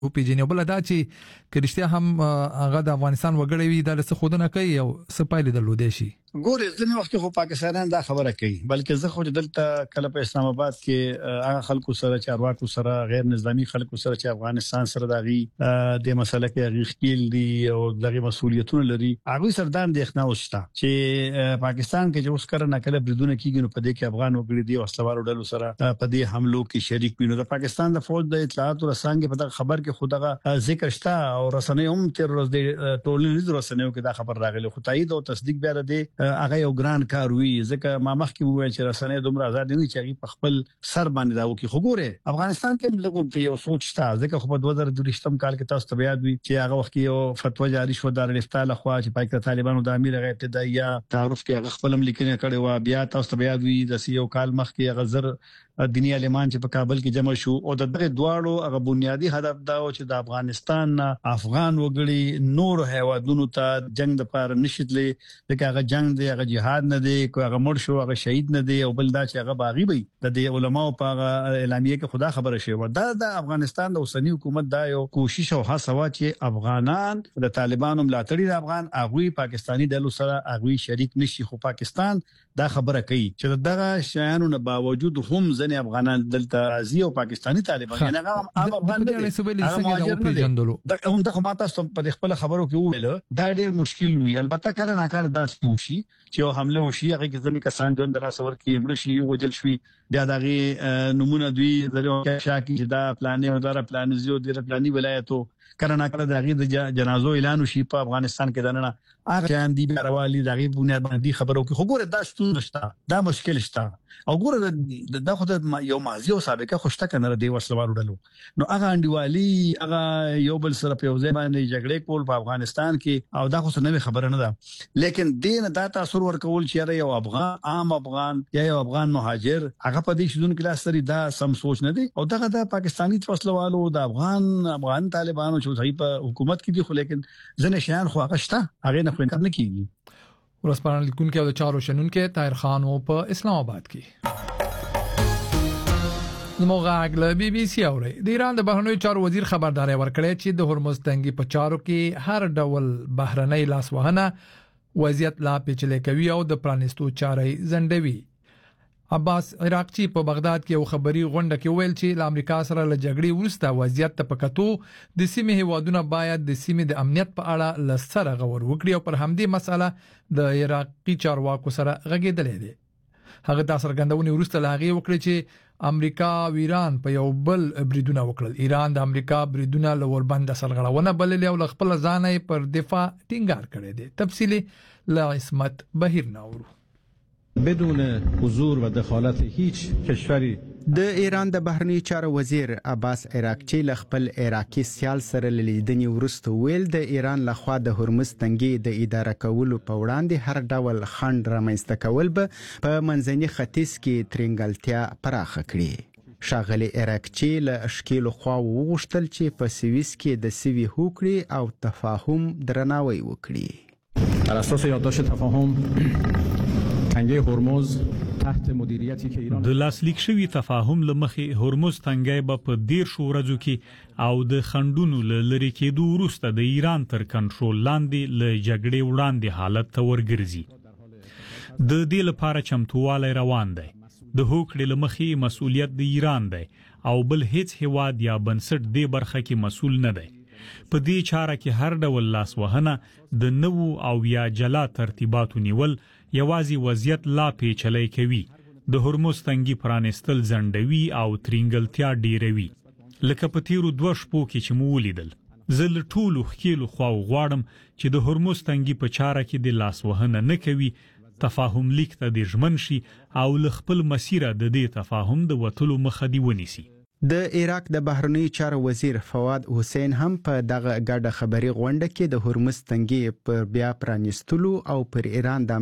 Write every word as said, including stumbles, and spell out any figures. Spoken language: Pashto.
او پیجنې بل دا چې کرشتیا هم هغه د افغانستان وګړي وي د څه خودنه کوي او سپایل درلودي شي. ګورې ځینې وخت خو پاکستانیان دا خبره کوي، بلکې زه خو دلته کله په اسلام آباد کې هغه خلکو سره چارواکو سره غیر نظامی خلکو سره چې افغانستان سره دغه د مسله کې هغه خپل دي او دغه مسولیتونه لري، هغه سره د اندېښنه وشته چې پاکستان کې چې اوس کړه نکله بریدونه کیږي نو په دې کې افغان وګړي دي او استوارو ډلو سره په دې حملو کې شریک وي. نو د پاکستان د فوج د اطلاعات او رسانګي په خبر کې خودغه ذکر شته او رسنۍ هم تر ورځ د ټولنیزو رسنیو کې دا خبر راغلی، خو تایید او تصدیق بیا دی هغه یو ګران کار وی، ځکه ما مخکې وویل چې رسنۍ دومره آزاد دي چې هغه په خپل سر باندې دا وکي. خو ګوره افغانستان کې لږ یو سوچ شته، ځکه خو په دوه زره دوه کال کې تاسو ته بیان وی چې هغه وخت یو فتوا جاری شو د الافتاء لخوا چې پاکستان طالبانو د امیر غیر ابتدائیه تعارف کې هغه خپل لیکنه کړې و، بیا تاسو ته بیان وی د یو کال مخکې هغه زر دینی عالمان چې په کابل کې جمع شو او د دغه دواړو هغه بنیادی هدف دا و چې د افغانستان افغان وګړي نور هیوادونو ته جنگ د پاره نشیدلې، ځکه هغه جنگ دی هغه جهاد نه دی، هغه مړ شو هغه شهید نه دی، او بل دا چې هغه باغی وي د علماء په اعلامیه کې خدا خبره شوی و. دا د افغانستان د اوسنی حکومت دا یو کوشش او هڅه و چې افغانان د طالبانو ملاتړي د افغان اغوی پاکستانی ډلو سره اغوی شریک نشي. خو پاکستان دا خبره کوي چې دغه شیانو نه باوجود هم ځنې افغانان دلته راځي او پاکستانی طالبان نه هغه افغان دي هغه مهاجر نه دي. دا هم د خماته په خپل خبرو کې وویل دا ډېر مشکل وي. البته کله ناکاره دا شي چې حمله وشي هغه کې ځنې کسان جون دراسور کې مړ شي او وجل شي، بیا دغه نمونه دوی درو کې شاکي چې دا پلانې او دا پلانزیو د پلاني ولایتو کله ناکله دغه د جنازو اعلان وشي په افغانستان کې دنه هغه چاند دي بیروالي دغه بنیاد باندې خبرو کې. خو ګوره دا ستونزه شته، دا مشکل شته او ګوره د خو د یو ماضي او سابقه خوشته کنه د وسلوالو ډلو نو هغه انډیوالي هغه یو بل سره په ځای باندې جګړې کول په افغانستان کې او دا خو څه نوې خبره نه ده، لیکن دین دا تاثیر ورکول چې یو افغان عام افغان یا یو افغان مهاجر هغه په دې شذون کې لاستري دا سم سوچ نه دی او دغه د پاکستانی وسلوالو د افغان افغان طالبانو چې صحیح په حکومت کې دي، خو لیکن ځنه شیان خو هغه شته هغه نه خو نه کیږي. ورسپارل لیکونکو او د چارو شنونکو طاهر خان او په اسلام آباد کې زموږ غږ بي بي سي اوري. د ایران د بهرنیو چارو وزیر خبرداري ورکړې چې د هرمز تنګي په چارو کې هر ډول بهرنۍ لاسوهنه وضعیت لا پیچلې کوي او د پرانستو چارې زندوي. عباس عراقچی په بغداد کې یو خبري غونډه کې ویل چې د امریکا سره له جګړې وروسته وضعیت ته پکاتو د سیمې هیوادونو باید د سیمې د امنیت په اړه لسره غور وکړي او پر همدې مسله د عراقي چارواکو سره غږېدلې دي. هغه د څرګندونې وروسته لاغي وکړي چې امریکا او ایران په یو بل بریدونه وکړل. ایران د امریکا بریدونه لور بند سرغړونه بللې او خپل ځانې پر دفاع ټینګار کړی دی. تفصیلی لا عصمت بهیر ناورو. بدون حضور و دخالت هیچ کشوری د ایران د بهرنی چارو وزیر عباس عراقچی ل خپل عراقي سیال سره لیدنې ورسته ویل د ایران لخوا د هرمز تنګي د اداره کولو په وړاندې هر ډول خنډ رامنځته کول به په منځني ختیځ کې ترنګلتیا پراخه کړي. شاغلی عراقچی له اشکیل خوا وغوښتل چې په سویس کې د سوي هوکړي او تفاهم درناوی وکړي. بر اساس یادداشت تفاهم تنګي هرمز تحت مدیریت کې ایران د لاسلیک شوی تفاهم لمخې هرمز تنګي به په ډیر شو ورځو کې او د خندونو لری کېدو وروسته د ایران تر کنټرول لاندې ل جګړې وړاندې حالت ته ورګرځي. د دې لپاره چمتووالی روان دی. د هوکړې لمخې مسؤلیت د ایران دی او بل هیڅ هیواد یا بنسټ دې برخه کې مسؤل نه دی. په دې چاره کې هر ډول لاسوهنه د نوو او یا جلا ترتیباتو نیول یوازې وضعیت لا پیچلې کوي. د هرمز تنګي پرانستل زندوي او ترنګلتیا ډیروي. لکه په تیرو دوه شپو کې چې مو ولیدل. زل ټولو خکیلو خوا غواړم چې د هرمز تنګي په چاره کې د لاسوهنه نه کوي، تفاهم لیک ته د ژمن شي او ل خپل مسیره د دې تفاهم د وټلو مخه دی ونیسي. د عراق د بهرنی چارو وزیر فواد حسین هم په دغه ګډه خبري غونډه کې د هرمز تنګي پر بیا پرانستلو او پر ایران د